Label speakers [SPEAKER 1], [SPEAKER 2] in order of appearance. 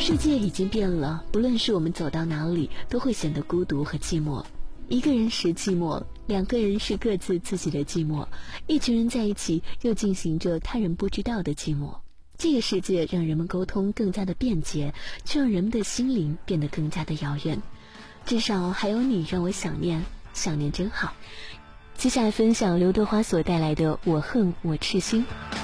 [SPEAKER 1] 世界已经变了，不论是我们走到哪里，都会显得孤独和寂寞。一个人是寂寞，两个人是各自自己的寂寞，一群人在一起又进行着他人不知道的寂寞。这个世界让人们沟通更加的便捷，却让人们的心灵变得更加的遥远。至少还有你让我想念，想念真好。接下来分享刘德华所带来的《我恨我痴心》。